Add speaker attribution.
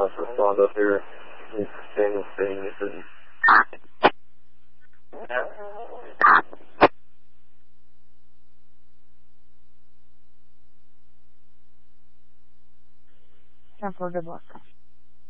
Speaker 1: respond up here. Daniel saying it didn't.
Speaker 2: 10-4, good luck.